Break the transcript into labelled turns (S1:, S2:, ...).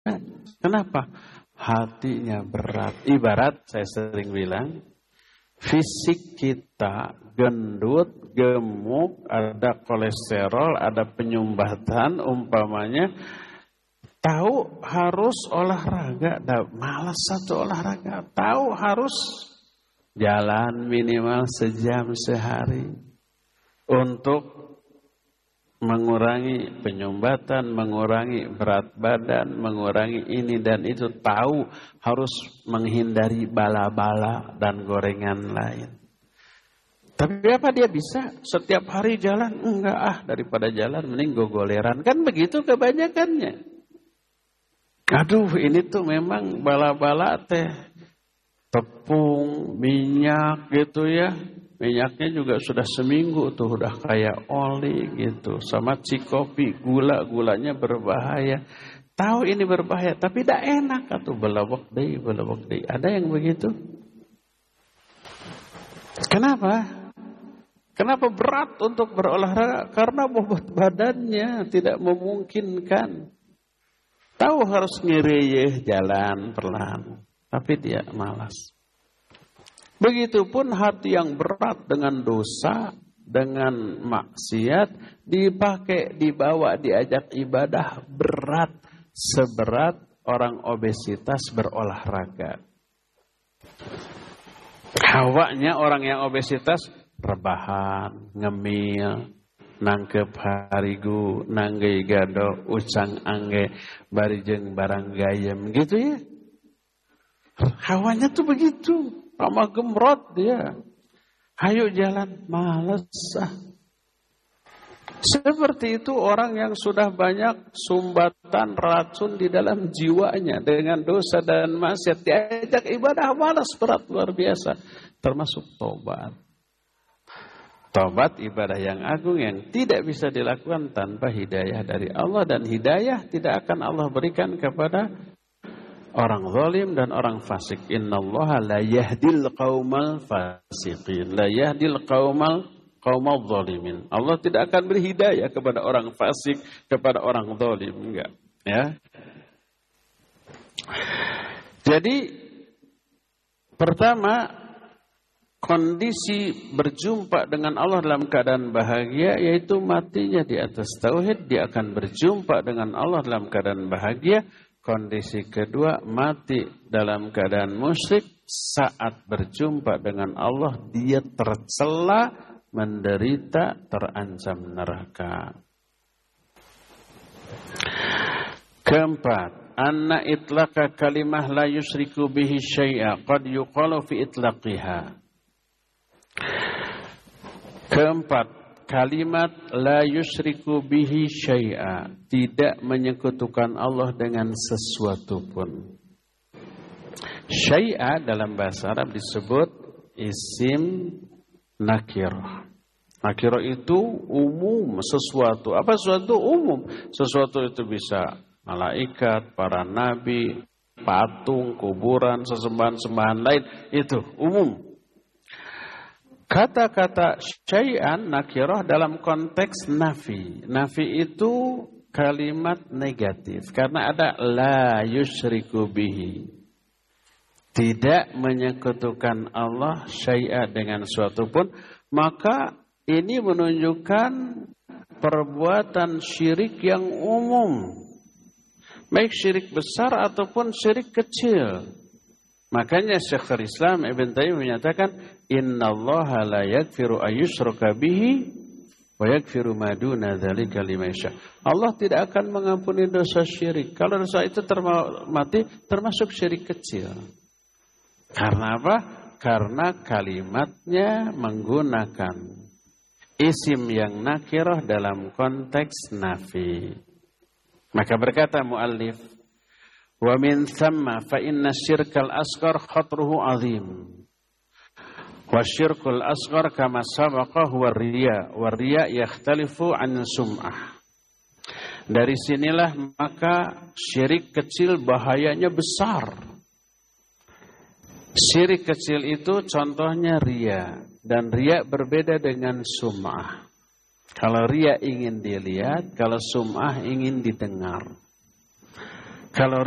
S1: Kenapa? Hatinya berat. Ibarat saya sering bilang, fisik kita gendut, gemuk, ada kolesterol, ada penyumbatan umpamanya. Tahu harus olahraga, malas satu olahraga. Tahu harus jalan minimal sejam sehari untuk mengurangi penyumbatan, mengurangi berat badan, mengurangi ini dan itu. Tahu harus menghindari bala-bala dan gorengan lain. Tapi apa dia bisa setiap hari jalan? Enggak, daripada jalan mending gogoleran. Kan begitu kebanyakannya. Aduh, ini tuh memang bala-bala teh. Tepung, minyak gitu ya. Minyaknya juga sudah seminggu tuh udah kayak oli gitu. Sama cikopi, gulanya berbahaya. Tahu ini berbahaya tapi tidak enak atuh belawak deui. Ada yang begitu? Kenapa? Kenapa berat untuk berolahraga? Karena bobot badannya tidak memungkinkan. Tahu harus ngireyeh jalan perlahan, tapi dia malas. Begitupun hati yang berat dengan dosa, dengan maksiat, dibawa, diajak ibadah berat, seberat orang obesitas berolahraga. Hawanya orang yang obesitas rebahan, ngemil, nangkep harigu, nanggei gado, ucang angge, barijeng barang gayem, gitu ya. Hawanya tuh begitu. Sama gemrot dia. Hayo jalan, malas. Seperti itu orang yang sudah banyak sumbatan racun di dalam jiwanya dengan dosa dan maksiat, diajak ibadah malas berat luar biasa. Termasuk tobat. Tobat ibadah yang agung yang tidak bisa dilakukan tanpa hidayah dari Allah, dan hidayah tidak akan Allah berikan kepada orang zalim dan orang fasik. Innallaha la yahdil qaumal fasiqin. La yahdil qaumal zalimin. Allah tidak akan beri hidayah kepada orang fasik, kepada orang zalim, enggak, ya. Jadi pertama, kondisi berjumpa dengan Allah dalam keadaan bahagia yaitu matinya di atas tauhid, dia akan berjumpa dengan Allah dalam keadaan bahagia. Kondisi kedua, mati dalam keadaan musyrik, saat berjumpa dengan Allah dia tercela, menderita, terancam neraka. Keempat, anna itlaqa kalimah la yusyriku bihi syai'a qad yuqalu fi itlaqiha. Keempat, kalimat la yusyriku bihi syai'a, tidak menyekutukan Allah dengan sesuatu pun. Syai'a dalam bahasa Arab disebut isim nakirah. Nakirah itu umum, sesuatu. Apa sesuatu umum? Sesuatu itu bisa malaikat, para nabi, patung, kuburan, sesembahan-sembahan lain, itu umum. Kata-kata syai'an nakirah dalam konteks nafi. Nafi itu kalimat negatif karena ada la yusyriku bihi. Tidak menyekutukan Allah syai'a dengan suatu pun, maka ini menunjukkan perbuatan syirik yang umum. Baik syirik besar ataupun syirik kecil. Makanya Syekhul Islam Ibn Taimiyah menyatakan innallaha la yaghfiru ayyushraka bihi wa yaghfiru ma duna dzalika liman yasha. Allah tidak akan mengampuni dosa syirik. Kalau dosa itu termasuk syirik kecil. Karena apa? Karena kalimatnya menggunakan isim yang nakirah dalam konteks nafi. Maka berkata muallif, wa min thamma fa inna syirkal asghar khatruhu azim. Wa syirkul asghar kama sabaqa huwa riya, wa riya yakhtalifu an sum'ah. Dari sinilah maka syirik kecil bahayanya besar. Syirik kecil itu contohnya riya, dan riya berbeda dengan sum'ah. Kalau riya ingin dilihat, kalau sum'ah ingin didengar. Kalau